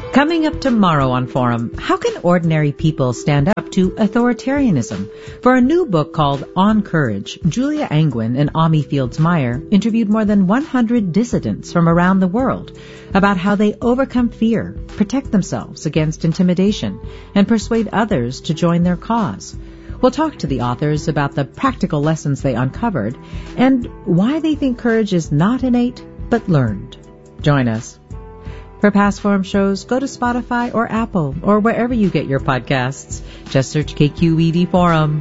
Coming up tomorrow on Forum, how can ordinary people stand up to authoritarianism? For a new book called On Courage, Julia Angwin and Ami Fields-Meyer interviewed more than 100 dissidents from around the world about how they overcome fear, protect themselves against intimidation, and persuade others to join their cause. We'll talk to the authors about the practical lessons they uncovered and why they think courage is not innate but learned. Join us. For past Forum shows, go to Spotify or Apple or wherever you get your podcasts. Just search KQED Forum.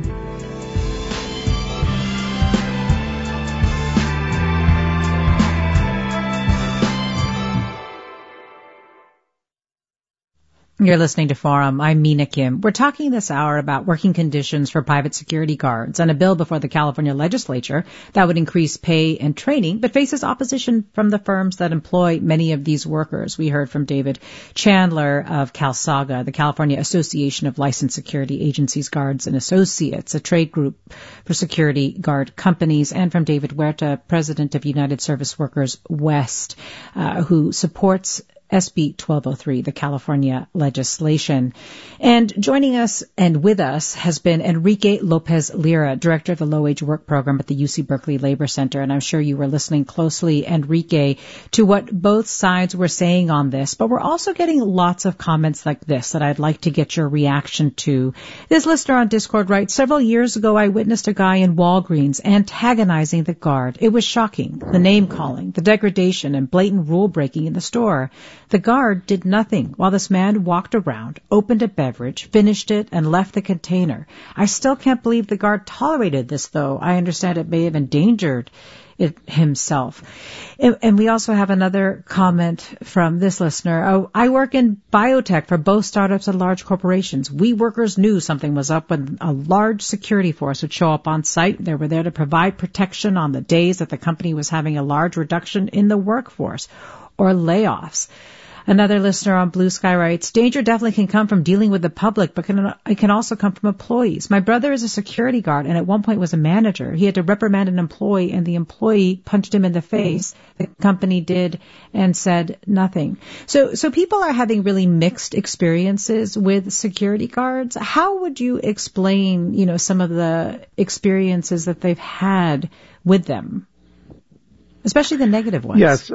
You're listening to Forum. I'm Mina Kim. We're talking this hour about working conditions for private security guards and a bill before the California legislature that would increase pay and training, but faces opposition from the firms that employ many of these workers. We heard from David Chandler of CalSAGA, the California Association of Licensed Security Agencies, Guards and Associates, a trade group for security guard companies, and from David Huerta, president of United Service Workers West, who supports SB 1203, the California legislation. And joining us and with us has been Enrique Lopez Lira, director of the Low-Wage Work Program at the UC Berkeley Labor Center. And I'm sure you were listening closely, Enrique, to what both sides were saying on this. But we're also getting lots of comments like this that I'd like to get your reaction to. This listener on Discord writes, several years ago, I witnessed a guy in Walgreens antagonizing the guard. It was shocking. The name calling, the degradation, and blatant rule breaking in the store. The guard did nothing while this man walked around, opened a beverage, finished it, and left the container. I still can't believe the guard tolerated this, though. I understand it may have endangered it himself. And we also have another comment from this listener. Oh, I work in biotech for both startups and large corporations. We workers knew something was up when a large security force would show up on site. They were there to provide protection on the days that the company was having a large reduction in the workforce or layoffs. Another listener on Blue Sky writes, danger definitely can come from dealing with the public, but it can also come from employees. My brother is a security guard and at one point was a manager. He had to reprimand an employee and the employee punched him in the face. The company did and said nothing. So people are having really mixed experiences with security guards. How would you explain, some of the experiences that they've had with them, especially the negative ones? Yes.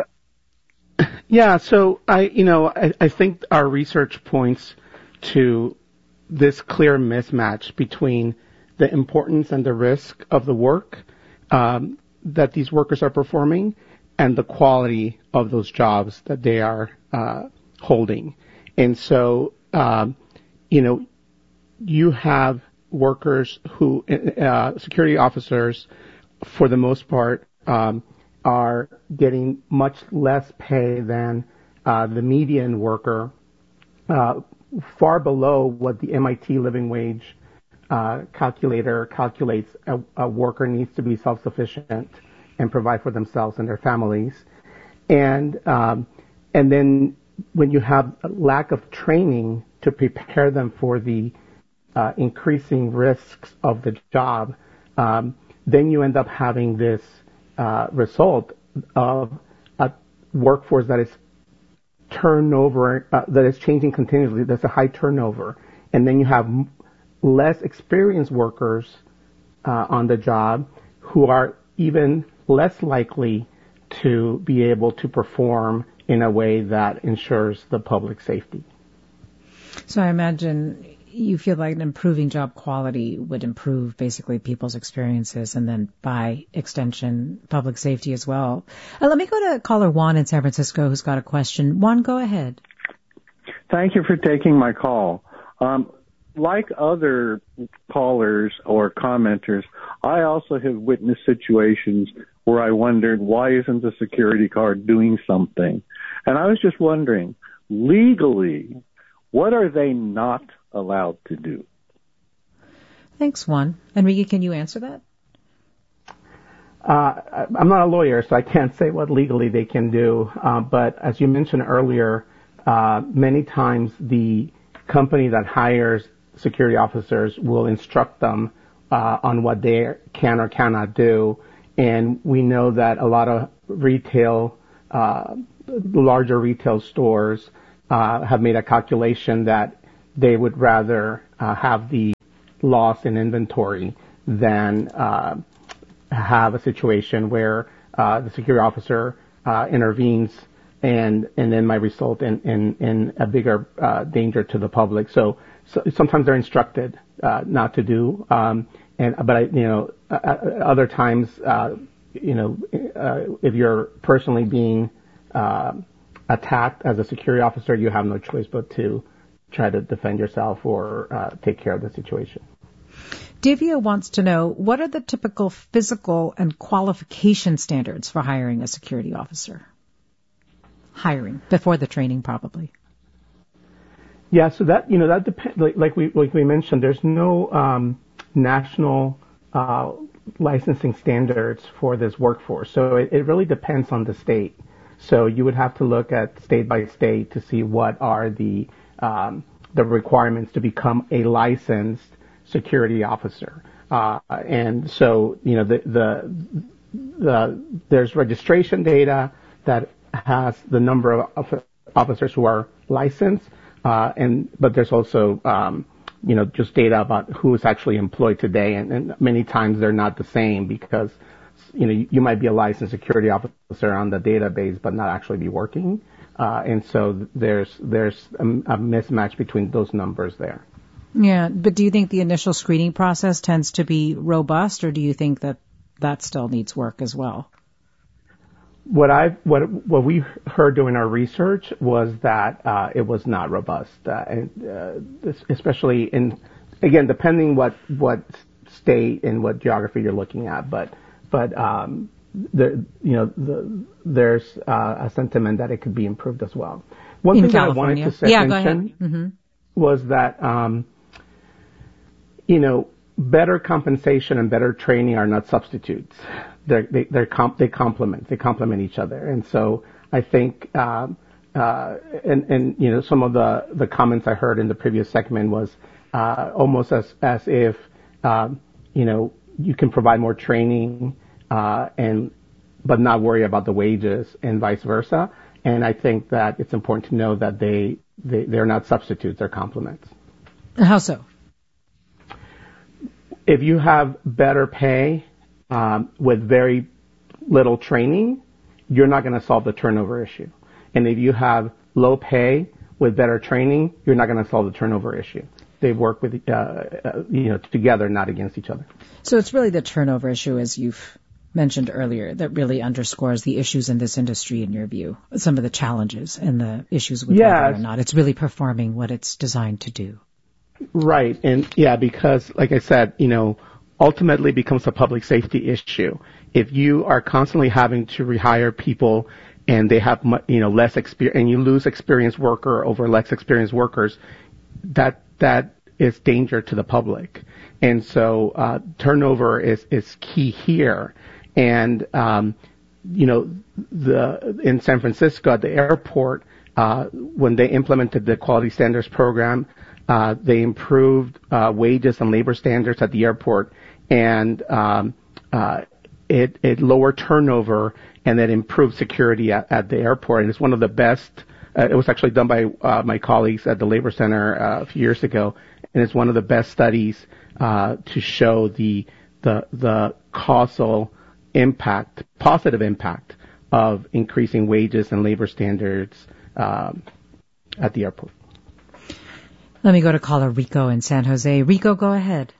Yeah, so I think our research points to this clear mismatch between the importance and the risk of the work that these workers are performing and the quality of those jobs that they are holding. And so, you have workers who, security officers, for the most part, are getting much less pay than the median worker, far below what the MIT living wage calculator calculates a worker needs to be self-sufficient and provide for themselves and their families. And then when you have a lack of training to prepare them for the increasing risks of the job, then you end up having this result of a workforce that is turnover, that is changing continuously. There's a high turnover. And then you have less experienced workers on the job who are even less likely to be able to perform in a way that ensures the public safety. So I imagine you feel like improving job quality would improve basically people's experiences and then by extension public safety as well. Let me go to caller Juan in San Francisco who's got a question. Juan, go ahead. Thank you for taking my call. Like other callers or commenters, I also have witnessed situations where I wondered, why isn't the security guard doing something? And I was just wondering, legally, what are they not allowed to do? Thanks, Juan. Enrique, can you answer that? I'm not a lawyer, so I can't say what legally they can do. But as you mentioned earlier, many times the company that hires security officers will instruct them on what they can or cannot do. And we know that a lot of larger retail stores have made a calculation that they would rather have the loss in inventory than have a situation where the security officer intervenes and then might result in a bigger danger to the public. So sometimes they're instructed not to do, other times, if you're personally being attacked as a security officer, you have no choice but to try to defend yourself or take care of the situation. Divya wants to know, what are the typical physical and qualification standards for hiring a security officer? Hiring, before the training probably. Yeah, so that depends. Like we mentioned, there's no national licensing standards for this workforce. So it really depends on the state. So you would have to look at state by state to see what are the requirements to become a licensed security officer. And so, there's registration data that has the number of officers who are licensed, but there's also, just data about who is actually employed today. And many times they're not the same because, you might be a licensed security officer on the database, but not actually be working. And so there's a mismatch between those numbers there. Yeah, but do you think the initial screening process tends to be robust, or do you think that still needs work as well? What we heard during our research was that it was not robust, especially again, depending what state and what geography you're looking at, but there's a sentiment that it could be improved as well. One thing that I wanted to mention was that better compensation and better training are not substitutes. They complement each other. And so I think some of the comments I heard in the previous segment was almost as if you can provide more training but not worry about the wages and vice versa. And I think that it's important to know that they're not substitutes, they're complements. How so? If you have better pay with very little training, you're not going to solve the turnover issue. And if you have low pay with better training, you're not going to solve the turnover issue. They work with together, not against each other. So it's really the turnover issue, as you've mentioned earlier, that really underscores the issues in this industry, in your view, some of the challenges and the issues with whether or not it's really performing what it's designed to do. Right. And because like I said, ultimately becomes a public safety issue. If you are constantly having to rehire people and they have, less experience, and you lose experienced worker over less experienced workers, that is danger to the public. And so, turnover is key here. And, in San Francisco at the airport, when they implemented the quality standards program, they improved wages and labor standards at the airport, and it lowered turnover, and it improved security at the airport. And it's one of the best. It was actually done by my colleagues at the Labor Center a few years ago, and it's one of the best studies to show the causal impact, positive impact of increasing wages and labor standards at the airport. Let me go to caller Rico in San Jose. Rico, go ahead.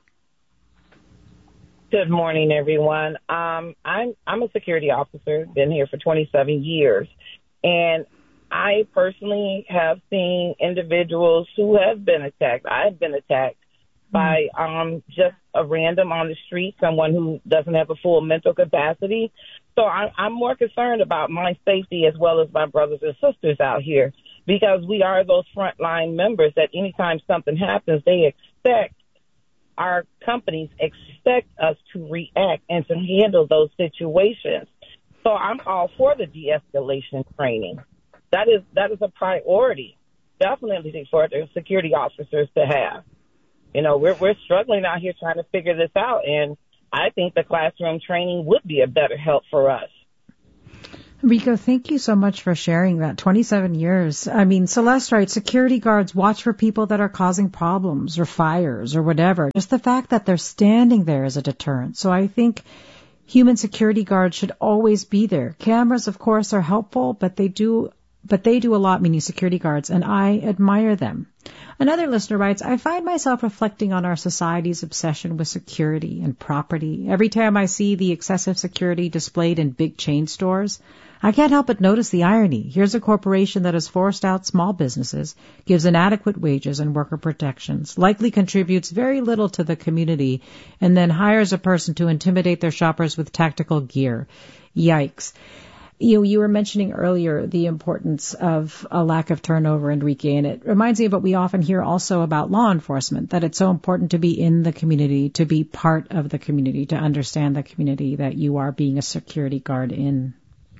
Good morning, everyone. I'm a security officer, been here for 27 years, and I personally have seen individuals who have been attacked. I have been attacked by just a random on the street, someone who doesn't have a full mental capacity. So I'm more concerned about my safety as well as my brothers and sisters out here, because we are those frontline members that anytime something happens, our companies expect us to react and to handle those situations. So I'm all for the de-escalation training. That is a priority, definitely for the security officers to have. We're struggling out here trying to figure this out, and I think the classroom training would be a better help for us. Rico, thank you so much for sharing that. 27 years. I mean, Celeste writes, security guards watch for people that are causing problems or fires or whatever. Just the fact that they're standing there is a deterrent. So I think human security guards should always be there. Cameras, of course, are helpful, but they do a lot, meaning security guards, and I admire them. Another listener writes, I find myself reflecting on our society's obsession with security and property. Every time I see the excessive security displayed in big chain stores, I can't help but notice the irony. Here's a corporation that has forced out small businesses, gives inadequate wages and worker protections, likely contributes very little to the community, and then hires a person to intimidate their shoppers with tactical gear. Yikes. You were mentioning earlier the importance of a lack of turnover, Enrique, and it reminds me of what we often hear also about law enforcement, that it's so important to be in the community, to be part of the community, to understand the community that you are being a security guard in.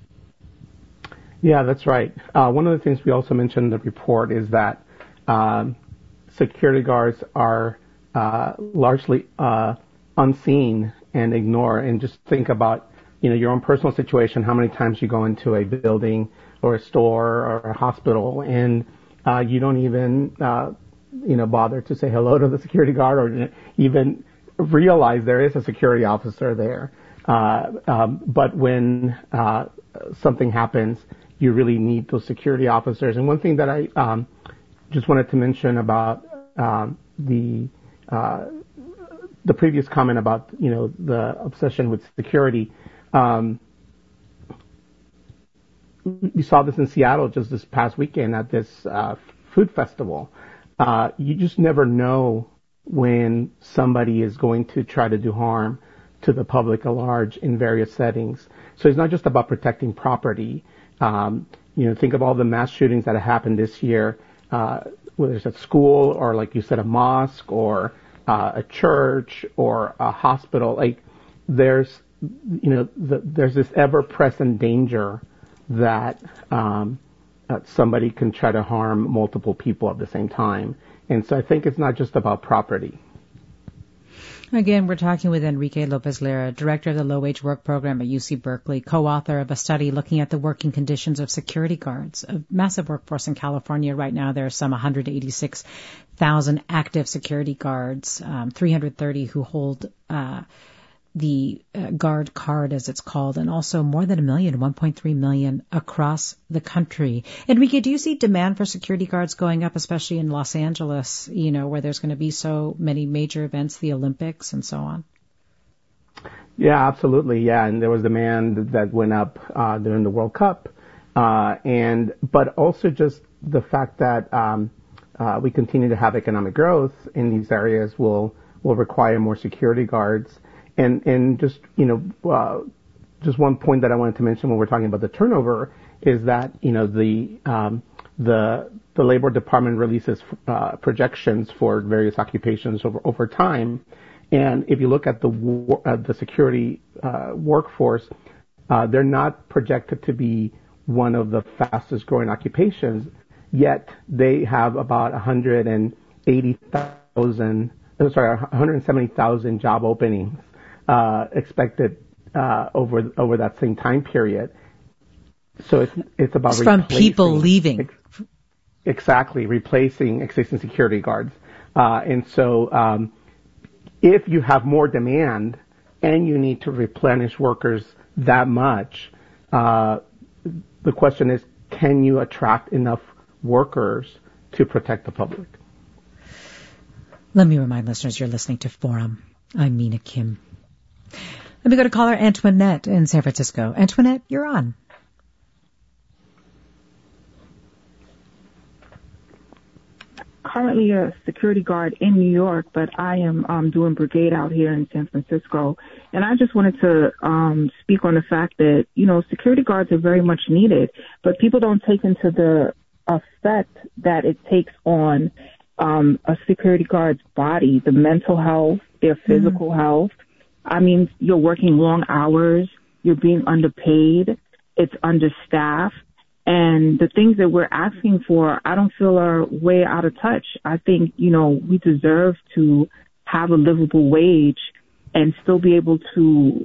Yeah, that's right. One of the things we also mentioned in the report is that security guards are largely unseen and ignored. And just think about your own personal situation, how many times you go into a building or a store or a hospital and you don't even, bother to say hello to the security guard or even realize there is a security officer there. But when something happens, you really need those security officers. And one thing that I just wanted to mention about the previous comment about, the obsession with security. We saw this in Seattle just this past weekend at this food festival. You just never know when somebody is going to try to do harm to the public at large in various settings. So it's not just about protecting property. Think of all the mass shootings that have happened this year, whether it's at school or, like you said, a mosque or a church or a hospital. Like there's this ever-present danger that somebody can try to harm multiple people at the same time. And so I think it's not just about property. Again, we're talking with Enrique Lopez Lera, director of the Low-Wage Work Program at UC Berkeley, co-author of a study looking at the working conditions of security guards, a massive workforce in California. Right now, there are some 186,000 active security guards, 330 who hold the guard card, as it's called, and also more than 1.3 million across the country. Enrique, do you see demand for security guards going up, especially in Los Angeles, where there's going to be so many major events, the Olympics and so on? Yeah, absolutely. Yeah, and there was demand that went up during the World Cup, but also just the fact that we continue to have economic growth in these areas will require more security guards. And just, just one point that I wanted to mention when we're talking about the turnover is that, the Labor Department releases projections for various occupations over time. And if you look at the security workforce, they're not projected to be one of the fastest growing occupations, yet they have about 170,000 job openings expected over that same time period. So it's about from people leaving. Exactly, replacing existing security guards. And so if you have more demand and you need to replenish workers that much, the question is, can you attract enough workers to protect the public? Let me remind listeners you're listening to Forum. I'm Mina Kim. Let me go to caller Antoinette in San Francisco. Antoinette, you're on. Currently a security guard in New York, but I am doing brigade out here in San Francisco. And I just wanted to speak on the fact that, security guards are very much needed, but people don't take into the effect that it takes on a security guard's body, the mental health, their physical health. I mean, you're working long hours, you're being underpaid, it's understaffed, and the things that we're asking for, I don't feel are way out of touch. I think, we deserve to have a livable wage and still be able to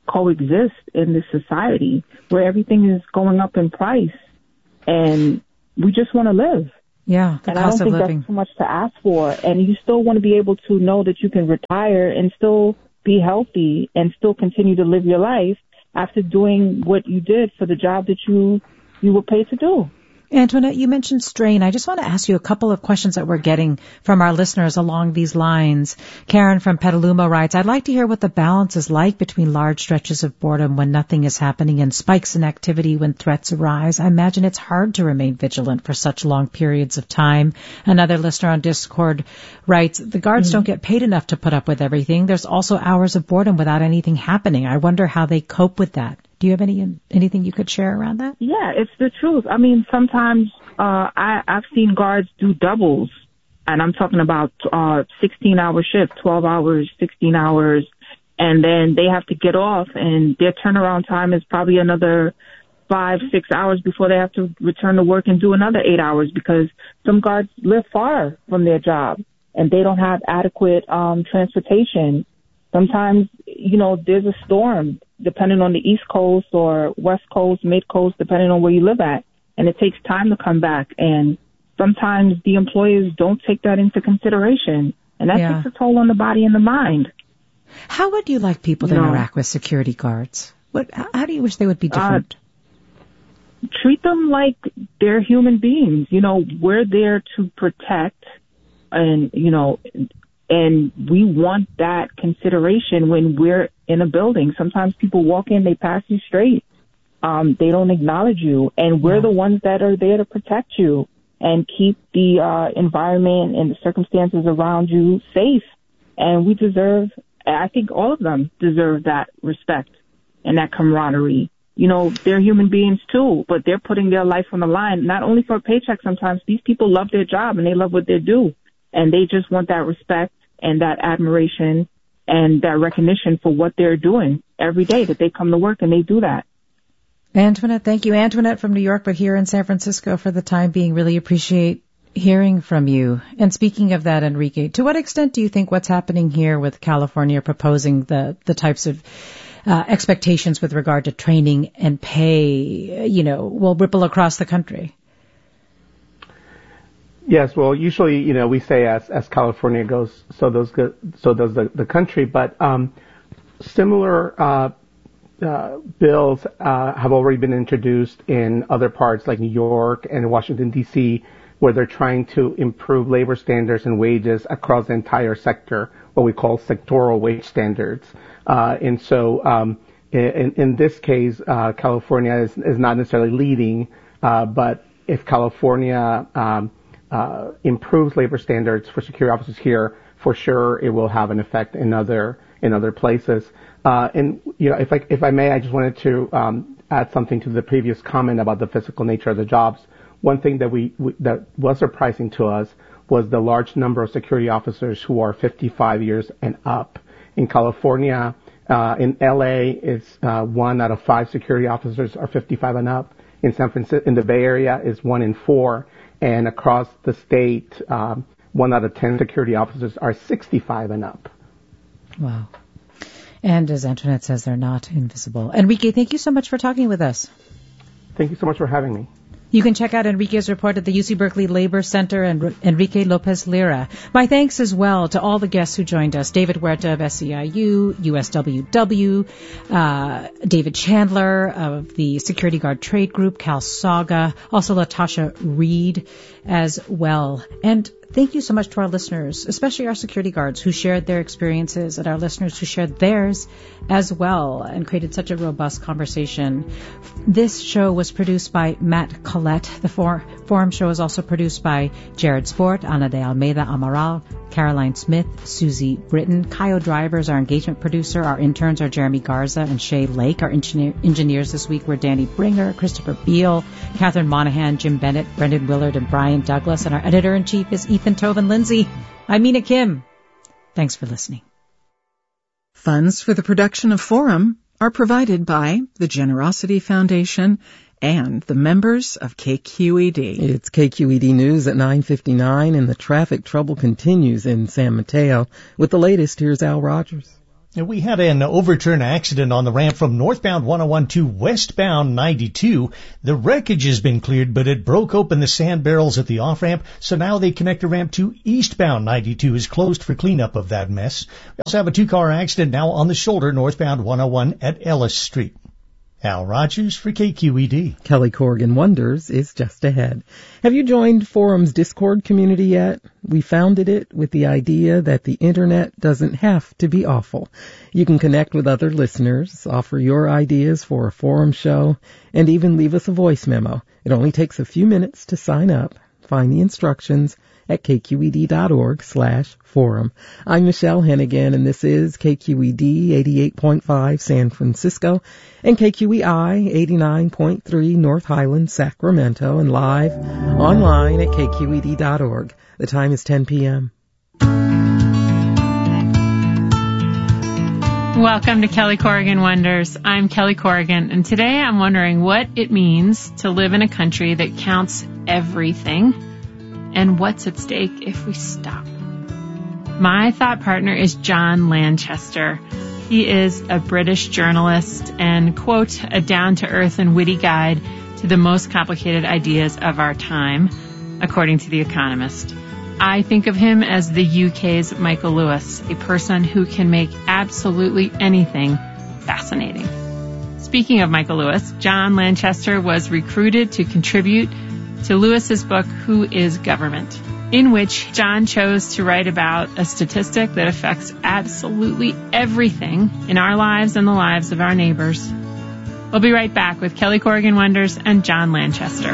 coexist in this society where everything is going up in price and we just want to live. Yeah, the and cost I don't of think living. that's too much to ask for. And you still want to be able to know that you can retire and still be healthy and still continue to live your life after doing what you did for the job that you were paid to do. Antoinette, you mentioned strain. I just want to ask you a couple of questions that we're getting from our listeners along these lines. Karen from Petaluma writes, I'd like to hear what the balance is like between large stretches of boredom when nothing is happening and spikes in activity when threats arise. I imagine it's hard to remain vigilant for such long periods of time. Another listener on Discord writes, the guards don't get paid enough to put up with everything. There's also hours of boredom without anything happening. I wonder how they cope with that. Do you have anything you could share around that? Yeah, it's the truth. I mean, sometimes I've seen guards do doubles, and I'm talking about 16-hour shifts, 12 hours, 16 hours, and then they have to get off, and their turnaround time is probably another 5-6 hours before they have to return to work and do another 8 hours because some guards live far from their job, and they don't have adequate transportation. Sometimes, there's a storm, depending on the East Coast or West Coast, Mid-Coast, depending on where you live at. And it takes time to come back. And sometimes the employers don't take that into consideration. And that takes a toll on the body and the mind. How would you like people to interact with security guards? How do you wish they would be different? Treat them like they're human beings. We're there to protect and we want that consideration when we're in a building. Sometimes people walk in, they pass you straight. They don't acknowledge you. And we're the ones that are there to protect you and keep the environment and the circumstances around you safe. And I think all of them deserve that respect and that camaraderie. They're human beings too, but they're putting their life on the line, not only for a paycheck sometimes. These people love their job and they love what they do. And they just want that respect and that admiration and that recognition for what they're doing every day, that they come to work and they do that. Antoinette, thank you. Antoinette from New York, but here in San Francisco for the time being. Really appreciate hearing from you. And speaking of that, Enrique, to what extent do you think what's happening here with California proposing the types of expectations with regard to training and pay, will ripple across the country? Yes, well, usually, we say as California goes, so does the country. But similar bills have already been introduced in other parts like New York and Washington, D.C., where they're trying to improve labor standards and wages across the entire sector, what we call sectoral wage standards. And so in this case, California is not necessarily leading, but if California improves labor standards for security officers here, for sure it will have an effect in other places. And if I may, I just wanted to add something to the previous comment about the physical nature of the jobs. One thing that that was surprising to us was the large number of security officers who are 55 years and up. In California, in LA, it's 1 out of 5 security officers are 55 and up. In San Francisco, in the Bay Area, is 1 in 4. And across the state, 1 out of 10 security officers are 65 and up. Wow. And as Antoinette says, they're not invisible. Enrique, thank you so much for talking with us. Thank you so much for having me. You can check out Enrique's report at the UC Berkeley Labor Center and Enrique Lopez Lira. My thanks as well to all the guests who joined us. David Huerta of SEIU, USWW, David Chandler of the Security Guard Trade Group, Cal Saga, also Latasha Reed as well. And thank you so much to our listeners, especially our security guards who shared their experiences and our listeners who shared theirs as well and created such a robust conversation. This show was produced by Matt Collette. The Forum show is also produced by Jared Sport, Ana de Almeida Amaral, Caroline Smith, Susie Britton. Kaio Driver is our engagement producer. Our interns are Jeremy Garza and Shay Lake. Our engineers this week were Danny Bringer, Christopher Beal, Catherine Monahan, Jim Bennett, Brendan Willard, and Brian Douglas. And our editor-in-chief is Ethan Toven-Lindsay. I'm Mina Kim. Thanks for listening. Funds for the production of Forum are provided by the Generosity Foundation and the members of KQED. It's KQED News at 9:59, and the traffic trouble continues in San Mateo. With the latest, here's Al Rogers. We had an overturn accident on the ramp from northbound 101 to westbound 92. The wreckage has been cleared, but it broke open the sand barrels at the off-ramp, so now the connector ramp to eastbound 92 is closed for cleanup of that mess. We also have a two-car accident now on the shoulder northbound 101 at Ellis Street. Al Rogers for KQED. Kelly Corrigan Wonders is just ahead. Have you joined Forum's Discord community yet? We founded it with the idea that the internet doesn't have to be awful. You can connect with other listeners, offer your ideas for a forum show, and even leave us a voice memo. It only takes a few minutes to sign up. Find the instructions at kqed.org/forum. I'm Michelle Hennigan, and this is KQED 88.5 San Francisco and KQEI 89.3 North Highland, Sacramento, and live online at kqed.org. The time is 10 p.m. Welcome to Kelly Corrigan Wonders. I'm Kelly Corrigan, and today I'm wondering what it means to live in a country that counts everything and what's at stake if we stop. My thought partner is John Lanchester. He is a British journalist and, quote, a down-to-earth and witty guide to the most complicated ideas of our time, according to The Economist. I think of him as the UK's Michael Lewis, a person who can make absolutely anything fascinating. Speaking of Michael Lewis, John Lanchester was recruited to contribute to Lewis's book, Who is Government?, in which John chose to write about a statistic that affects absolutely everything in our lives and the lives of our neighbors. We'll be right back with Kelly Corrigan Wonders and John Lanchester.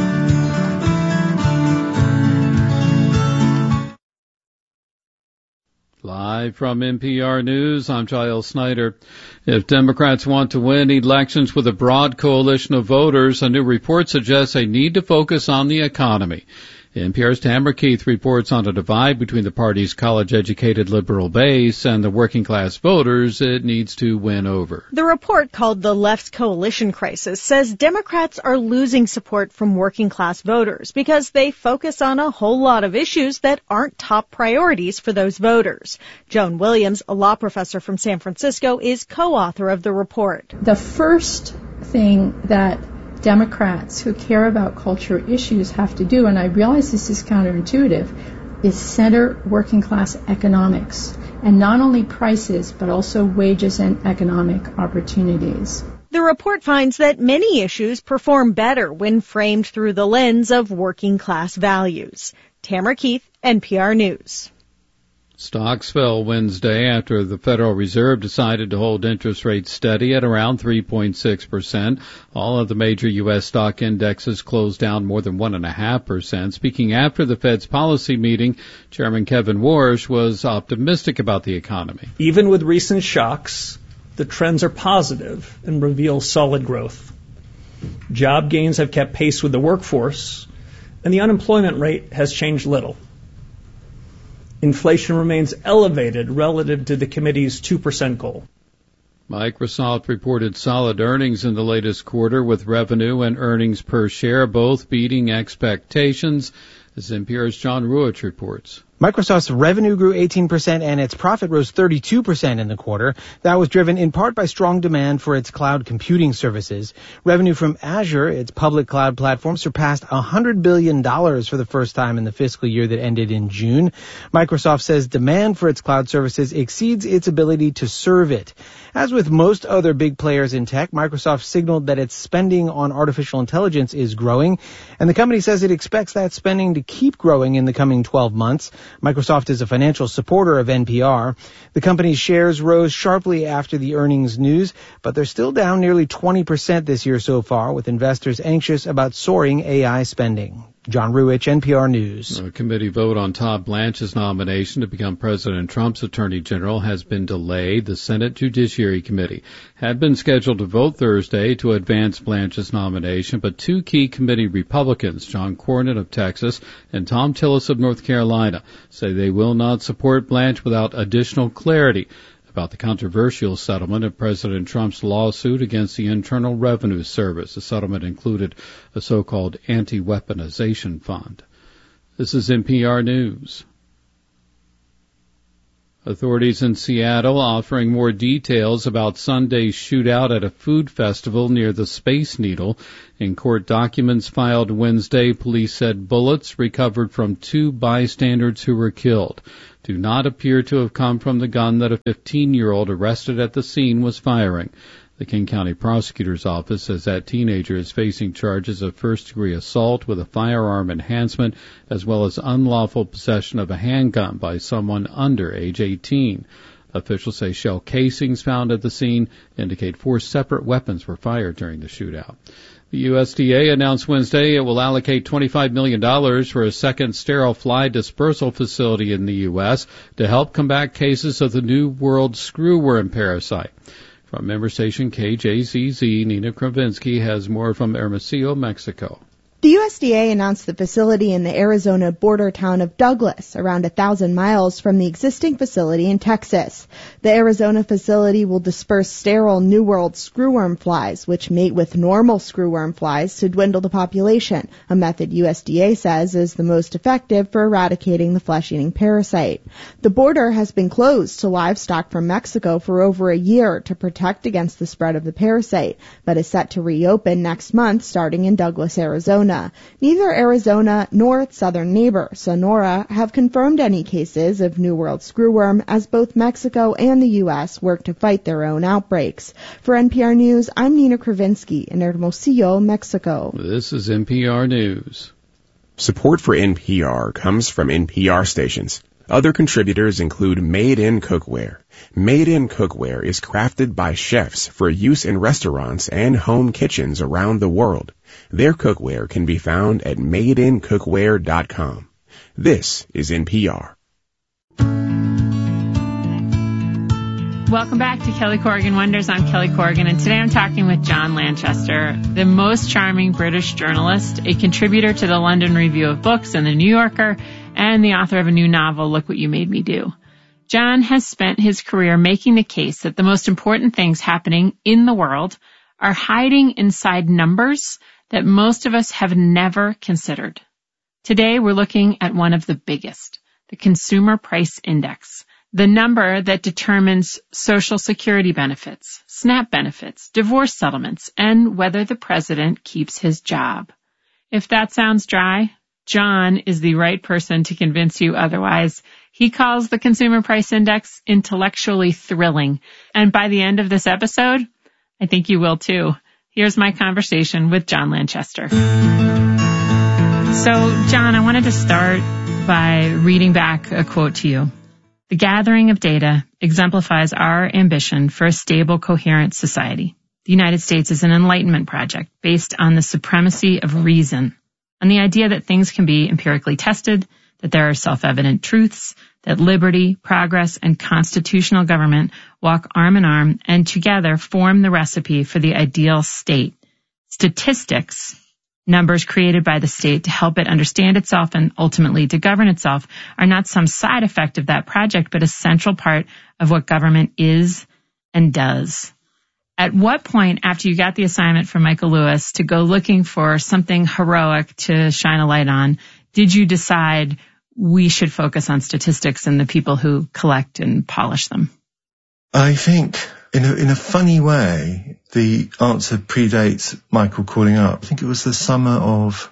Live from NPR News, I'm Giles Snyder. If Democrats want to win elections with a broad coalition of voters, a new report suggests they need to focus on the economy. NPR's Tamara Keith reports on a divide between the party's college-educated liberal base and the working-class voters it needs to win over. The report, called The Left's Coalition Crisis, says Democrats are losing support from working-class voters because they focus on a whole lot of issues that aren't top priorities for those voters. Joan Williams, a law professor from San Francisco, is co-author of the report. The first thing that Democrats who care about culture issues have to do, and I realize this is counterintuitive, is center working class economics, and not only prices, but also wages and economic opportunities. The report finds that many issues perform better when framed through the lens of working class values. Tamara Keith, NPR News. Stocks fell Wednesday after the Federal Reserve decided to hold interest rates steady at around 3.6%. All of the major U.S. stock indexes closed down more than 1.5%. Speaking after the Fed's policy meeting, Chairman Kevin Warsh was optimistic about the economy. Even with recent shocks, the trends are positive and reveal solid growth. Job gains have kept pace with the workforce, and the unemployment rate has changed little. Inflation remains elevated relative to the committee's 2% goal. Microsoft reported solid earnings in the latest quarter, with revenue and earnings per share both beating expectations, as NPR's John Ruich reports. Microsoft's revenue grew 18% and its profit rose 32% in the quarter. That was driven in part by strong demand for its cloud computing services. Revenue from Azure, its public cloud platform, surpassed $100 billion for the first time in the fiscal year that ended in June. Microsoft says demand for its cloud services exceeds its ability to serve it. As with most other big players in tech, Microsoft signaled that its spending on artificial intelligence is growing, and the company says it expects that spending to keep growing in the coming 12 months. Microsoft is a financial supporter of NPR. The company's shares rose sharply after the earnings news, but they're still down nearly 20% this year so far, with investors anxious about soaring AI spending. John Ruich, NPR News. A committee vote on Todd Blanche's nomination to become President Trump's Attorney General has been delayed. The Senate Judiciary Committee had been scheduled to vote Thursday to advance Blanche's nomination, but two key committee Republicans, John Cornyn of Texas and Tom Tillis of North Carolina, say they will not support Blanche without additional clarity about the controversial settlement of President Trump's lawsuit against the Internal Revenue Service. The settlement included a so-called anti-weaponization fund. This is NPR News. Authorities in Seattle offering more details about Sunday's shootout at a food festival near the Space Needle. In court documents filed Wednesday, police said bullets recovered from 2 bystanders who were killed do not appear to have come from the gun that a 15-year-old arrested at the scene was firing. The King County Prosecutor's Office says that teenager is facing charges of first-degree assault with a firearm enhancement, as well as unlawful possession of a handgun by someone under age 18. Officials say shell casings found at the scene indicate 4 separate weapons were fired during the shootout. The USDA announced Wednesday it will allocate $25 million for a second sterile fly dispersal facility in the U.S. to help combat cases of the New World screwworm parasite. From member station KJZZ, Nina Kravinsky has more from Hermosillo, Mexico. The USDA announced the facility in the Arizona border town of Douglas, around 1,000 miles from the existing facility in Texas. The Arizona facility will disperse sterile New World screwworm flies, which mate with normal screwworm flies to dwindle the population, a method USDA says is the most effective for eradicating the flesh-eating parasite. The border has been closed to livestock from Mexico for over a year to protect against the spread of the parasite, but is set to reopen next month starting in Douglas, Arizona. Neither Arizona nor its southern neighbor, Sonora, have confirmed any cases of New World screwworm as both Mexico and the U.S. work to fight their own outbreaks. For NPR News, I'm Nina Kravinsky in Hermosillo, Mexico. This is NPR News. Support for NPR comes from NPR stations. Other contributors include Made in Cookware. Made in Cookware is crafted by chefs for use in restaurants and home kitchens around the world. Their cookware can be found at madeincookware.com. This is NPR. Welcome back to Kelly Corrigan Wonders. I'm Kelly Corrigan, and today I'm talking with John Lanchester, the most charming British journalist, a contributor to the London Review of Books and the New Yorker, and the author of a new novel, Look What You Made Me Do. John has spent his career making the case that the most important things happening in the world are hiding inside numbers that most of us have never considered. Today, we're looking at one of the biggest, the Consumer Price Index, the number that determines Social Security benefits, SNAP benefits, divorce settlements, and whether the president keeps his job. If that sounds dry, John is the right person to convince you otherwise. He calls the Consumer Price Index intellectually thrilling. And by the end of this episode, I think you will too. Here's my conversation with John Lanchester. So, John, I wanted to start by reading back a quote to you. The gathering of data exemplifies our ambition for a stable, coherent society. The United States is an enlightenment project based on the supremacy of reason, on the idea that things can be empirically tested, that there are self-evident truths, that liberty, progress, and constitutional government walk arm in arm and together form the recipe for the ideal state. Statistics, numbers created by the state to help it understand itself and ultimately to govern itself, are not some side effect of that project, but a central part of what government is and does. At what point, after you got the assignment from Michael Lewis to go looking for something heroic to shine a light on, did you decide we should focus on statistics and the people who collect and polish them? I think, in a funny way, the answer predates Michael calling up. I think it was the summer of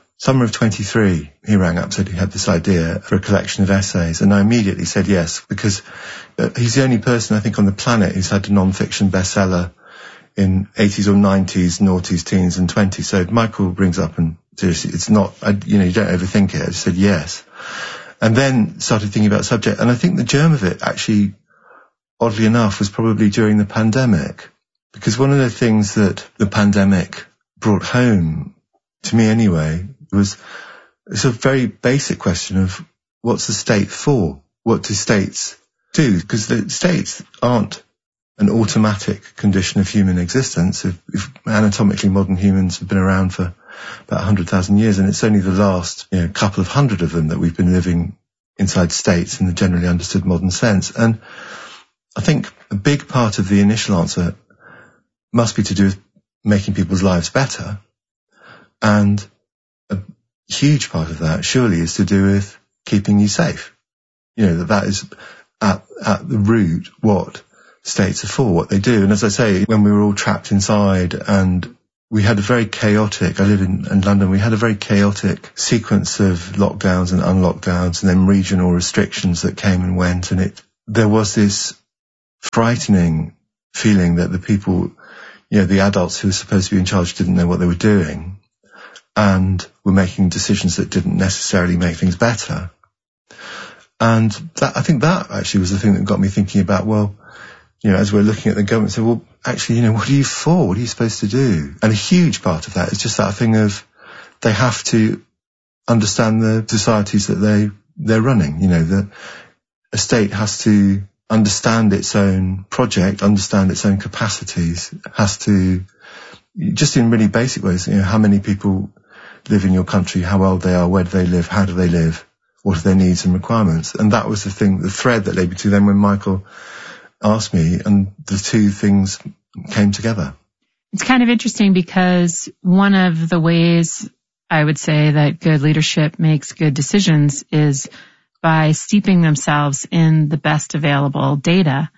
23. He rang up, said he had this idea for a collection of essays, and I immediately said yes, because he's the only person, I think, on the planet who's had a non-fiction bestseller in 80s or 90s, noughties, teens and 20s. So Michael brings up, and seriously, it's not, you don't overthink it. I just said yes. And then started thinking about the subject. And I think the germ of it actually, oddly enough, was probably during the pandemic. Because one of the things that the pandemic brought home, to me anyway, was it's a very basic question of what's the state for? What do states do? Because the states aren't an automatic condition of human existence. If anatomically modern humans have been around for about 100,000 years, and it's only the last couple of hundred of them that we've been living inside states in the generally understood modern sense. And I think a big part of the initial answer must be to do with making people's lives better. And a huge part of that surely is to do with keeping you safe. That is at the root what states are for, what they do. And as I say, when we were all trapped inside and we had a very chaotic, I live in London, we had a very chaotic sequence of lockdowns and unlockdowns and then regional restrictions that came and went. And there was this frightening feeling that the people, the adults who were supposed to be in charge didn't know what they were doing and were making decisions that didn't necessarily make things better. And I think that actually was the thing that got me thinking about, well, as we're looking at the government, say, well, actually, what are you for? What are you supposed to do? And a huge part of that is just that thing of they have to understand the societies that they're running. That a state has to understand its own project, understand its own capacities, has to, just in really basic ways, how many people live in your country, how old they are, where do they live, how do they live, what are their needs and requirements. And that was the thread that led me to then when Michael asked me, and the two things came together. It's kind of interesting because one of the ways I would say that good leadership makes good decisions is by steeping themselves in the best available data.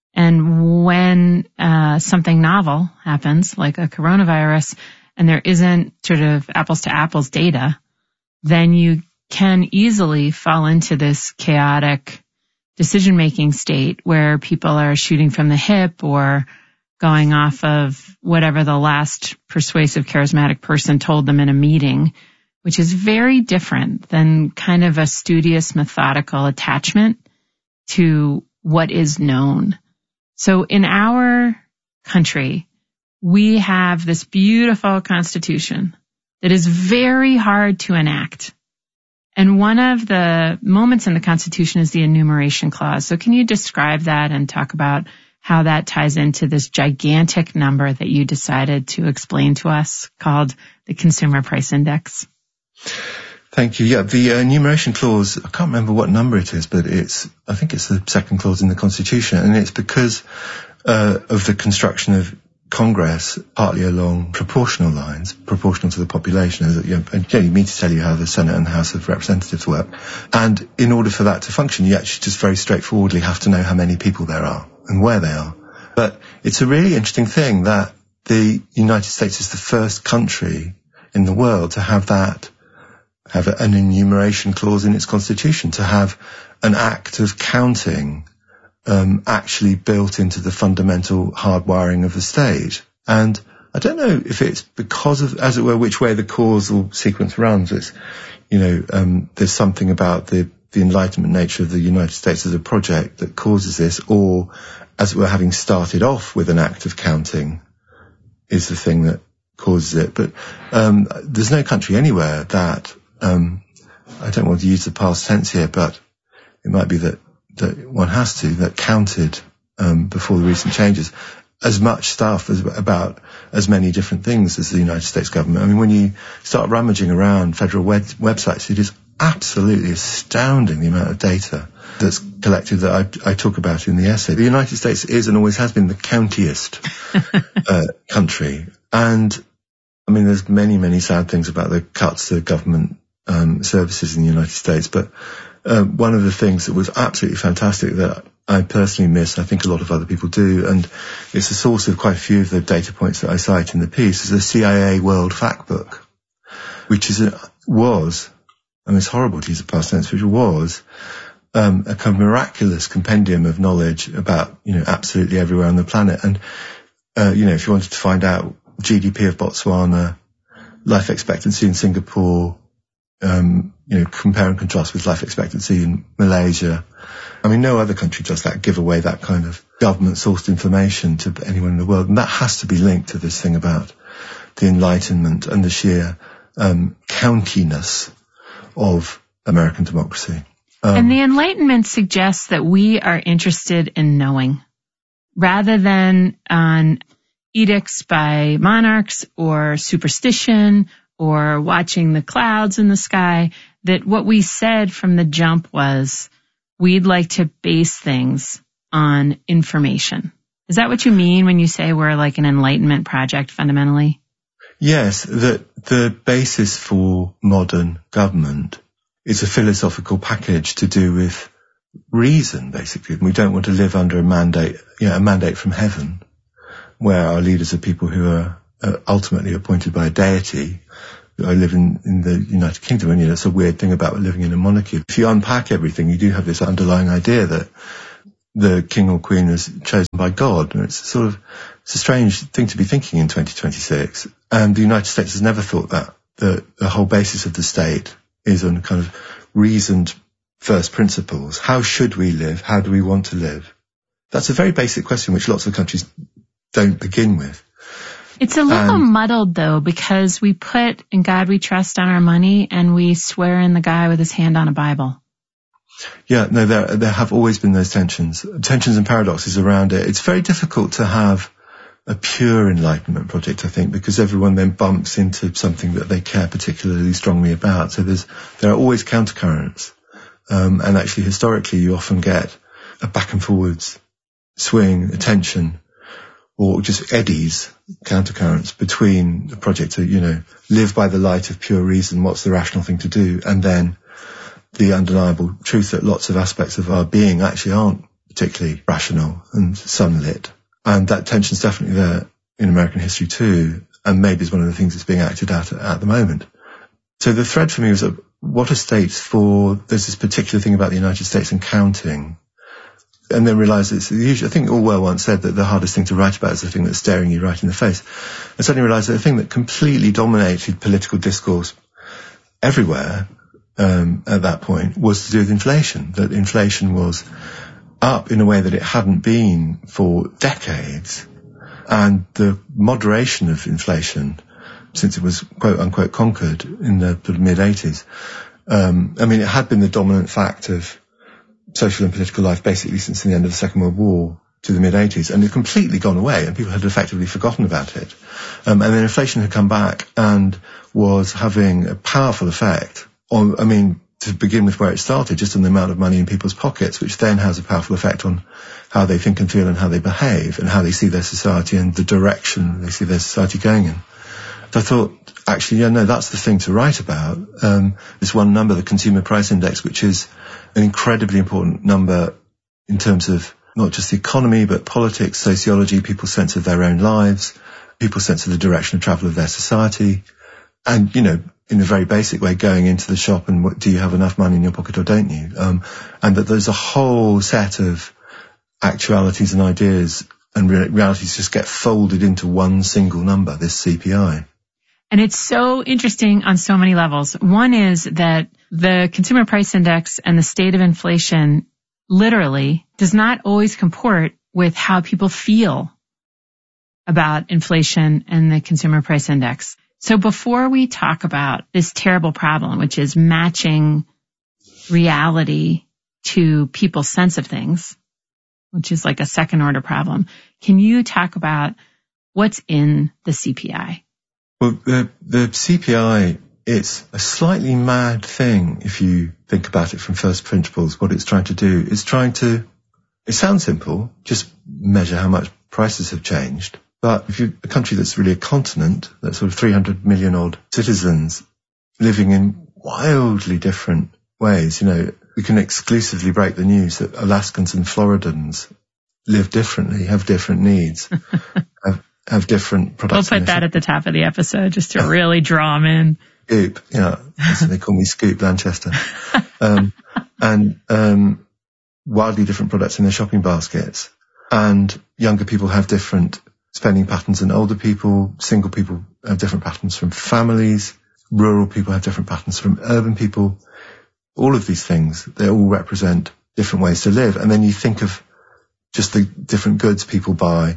And when something novel happens, like a coronavirus, and there isn't sort of apples to apples data, then you can easily fall into this chaotic decision-making state where people are shooting from the hip or going off of whatever the last persuasive, charismatic person told them in a meeting, which is very different than kind of a studious, methodical attachment to what is known. So in our country, we have this beautiful constitution that is very hard to enact. And one of the moments in the Constitution is the enumeration clause. So can you describe that and talk about how that ties into this gigantic number that you decided to explain to us called the Consumer Price Index? Thank you. Yeah, the enumeration clause, I can't remember what number it is, but I think it's the second clause in the Constitution. And it's because of the construction of Congress, partly along proportional lines, proportional to the population. You mean to tell you how the Senate and the House of Representatives work. And in order for that to function, you actually just very straightforwardly have to know how many people there are and where they are. But it's a really interesting thing that the United States is the first country in the world to have an enumeration clause in its constitution, to have an act of counting actually built into the fundamental hardwiring of the state. And I don't know if it's because of, as it were, which way the causal sequence runs. It's, there's something about the Enlightenment nature of the United States as a project that causes this, or as it were, having started off with an act of counting is the thing that causes it. But there's no country anywhere that, I don't want to use the past tense here, but it might be that one has to, that counted before the recent changes as much stuff about as many different things as the United States government. I mean, when you start rummaging around federal websites, it is absolutely astounding the amount of data that's collected that I talk about in the essay. The United States is and always has been the countiest country. And I mean, there's many, many sad things about the cuts to government services in the United States, but one of the things that was absolutely fantastic that I personally miss, I think a lot of other people do, and it's a source of quite a few of the data points that I cite in the piece, is the CIA World Factbook, which was, I mean, it's horrible to use the past tense, which was a kind of miraculous compendium of knowledge about, absolutely everywhere on the planet. And, if you wanted to find out GDP of Botswana, life expectancy in Singapore, compare and contrast with life expectancy in Malaysia. I mean, no other country does that, give away that kind of government-sourced information to anyone in the world. And that has to be linked to this thing about the Enlightenment and the sheer countiness of American democracy. And the Enlightenment suggests that we are interested in knowing, rather than on edicts by monarchs or superstition or watching the clouds in the sky, that what we said from the jump was we'd like to base things on information. Is that what you mean when you say we're like an Enlightenment project fundamentally? Yes, the basis for modern government is a philosophical package to do with reason, basically. We don't want to live under a mandate from heaven, where our leaders are people who are ultimately appointed by a deity. I live in the United Kingdom, and that's a weird thing about living in a monarchy. If you unpack everything, you do have this underlying idea that the king or queen is chosen by God, and it's a strange thing to be thinking in 2026. And the United States has never thought that. The whole basis of the state is on kind of reasoned first principles. How should we live? How do we want to live? That's a very basic question which lots of countries don't begin with. It's a little muddled, though, because we put "in God we trust" on our money, and we swear in the guy with his hand on a Bible. Yeah, no, there have always been those tensions and paradoxes around it. It's very difficult to have a pure enlightenment project, I think, because everyone then bumps into something that they care particularly strongly about. So there are always countercurrents. And actually, historically, you often get a back and forwards swing, a tension, or just eddies, countercurrents between the project to, live by the light of pure reason, what's the rational thing to do, and then the undeniable truth that lots of aspects of our being actually aren't particularly rational and sunlit. And that tension's definitely there in American history too, and maybe is one of the things that's being acted out at the moment. So the thread for me was what are states for? There's this particular thing about the United States and counting. And then realised it's usually, I think Orwell once said that the hardest thing to write about is the thing that's staring you right in the face. I suddenly realised that the thing that completely dominated political discourse everywhere at that point was to do with inflation. That inflation was up in a way that it hadn't been for decades. And the moderation of inflation, since it was quote unquote conquered in the mid-80s, it had been the dominant fact of social and political life basically since the end of the Second World War to the mid-80s, and it had completely gone away, and people had effectively forgotten about it. And then inflation had come back and was having a powerful effect on, to begin with where it started, just on the amount of money in people's pockets, which then has a powerful effect on how they think and feel and how they behave and how they see their society and the direction they see their society going in. So I thought, actually, that's the thing to write about. This one number, the Consumer Price Index, which is an incredibly important number in terms of not just the economy, but politics, sociology, people's sense of their own lives, people's sense of the direction of travel of their society. And, in a very basic way, going into the shop and do you have enough money in your pocket or don't you? And that there's a whole set of actualities and ideas and realities just get folded into one single number, this CPI. And it's so interesting on so many levels. One is that the Consumer Price Index and the state of inflation literally does not always comport with how people feel about inflation and the Consumer Price Index. So before we talk about this terrible problem, which is matching reality to people's sense of things, which is like a second order problem, can you talk about what's in the CPI? Well, the CPI, it's a slightly mad thing if you think about it from first principles. What it's trying to do is it sounds simple, just measure how much prices have changed. But if you're a country that's really a continent, that's sort of 300 million odd citizens living in wildly different ways, we can exclusively break the news that Alaskans and Floridans live differently, have different needs, have different products. We'll put that at the top of the episode just to really draw them in. Scoop, so they call me Scoop Lanchester. And wildly different products in their shopping baskets. And younger people have different spending patterns than older people. Single people have different patterns from families. Rural people have different patterns from urban people. All of these things, they all represent different ways to live. And then you think of just the different goods people buy,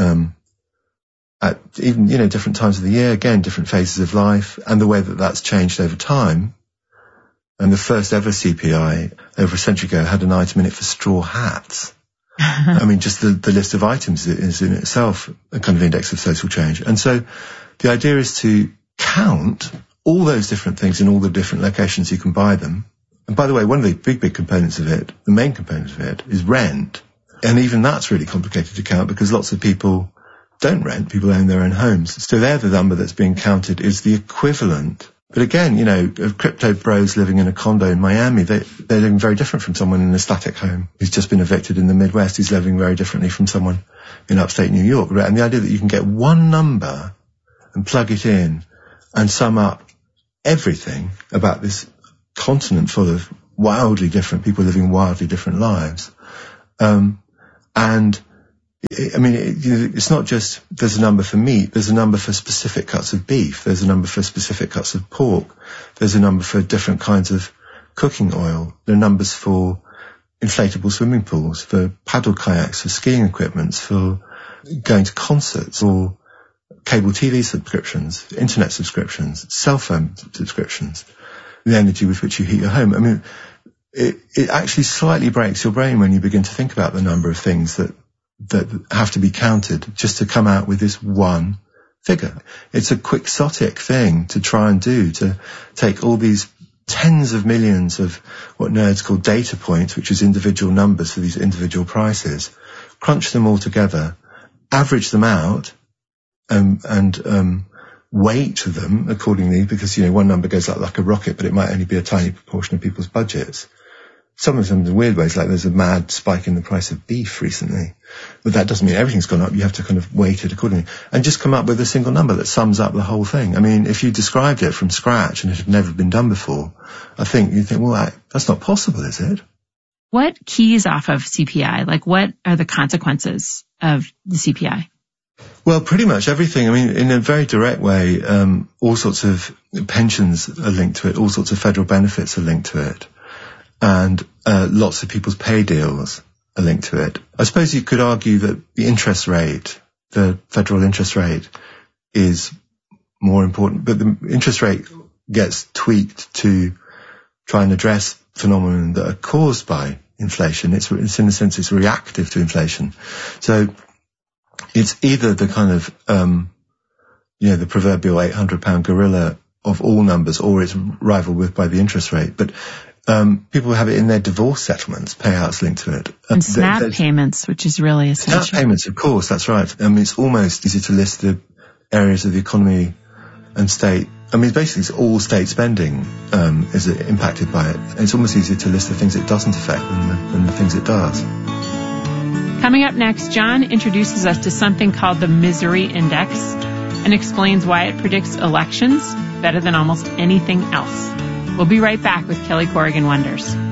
at even, different times of the year, again, different phases of life, and the way that that's changed over time. And the first ever CPI over a century ago had an item in it for straw hats. Just the list of items is in itself a kind of index of social change. And so the idea is to count all those different things in all the different locations you can buy them. And by the way, one of the big components of it, the main component of it, is rent. And even that's really complicated to count because lots of people don't rent, people own their own homes. So there the number that's being counted is the equivalent But again, you know, crypto bros living in a condo in Miami, they're living very different from someone in a static home who's just been evicted in the Midwest, who's living very differently from someone in upstate New York. And the idea that you can get one number and plug it in and sum up everything about this continent full of wildly different people living wildly different lives. It's not just there's a number for meat, there's a number for specific cuts of beef, there's a number for specific cuts of pork, there's a number for different kinds of cooking oil, there are numbers for inflatable swimming pools, for paddle kayaks, for skiing equipments, for going to concerts, or cable TV subscriptions, internet subscriptions, cell phone subscriptions, the energy with which you heat your home. I mean, it actually slightly breaks your brain when you begin to think about the number of things that have to be counted just to come out with this one figure. It's a quixotic thing to try and do, to take all these tens of millions of what nerds call data points, which is individual numbers for these individual prices, crunch them all together, average them out, and weight them accordingly, because, you know, one number goes up like a rocket, but it might only be a tiny proportion of people's budgets. Some of them in weird ways, like there's a mad spike in the price of beef recently. But that doesn't mean everything's gone up. You have to kind of weight it accordingly and just come up with a single number that sums up the whole thing. I mean, if you described it from scratch and it had never been done before, I think you'd think, well, that's not possible, is it? What keys off of CPI? Like, what are the consequences of the CPI? Well, pretty much everything. I mean, in a very direct way, all sorts of pensions are linked to it. All sorts of federal benefits are linked to it. And lots of people's pay deals are linked to it. I suppose you could argue that the interest rate, the federal interest rate, is more important, but the interest rate gets tweaked to try and address phenomena that are caused by inflation. It's in a sense, it's reactive to inflation. So it's either the kind of, the proverbial £800 gorilla of all numbers, or it's rivaled with by the interest rate. But people have it in their divorce settlements, payouts linked to it. And SNAP payments, which is really essential. SNAP payments, of course, that's right. I mean, it's almost easy to list the areas of the economy and state. I mean, basically, it's all state spending is impacted by it. It's almost easier to list the things it doesn't affect than the things it does. Coming up next, John introduces us to something called the Misery Index and explains why it predicts elections better than almost anything else. We'll be right back with Kelly Corrigan Wonders.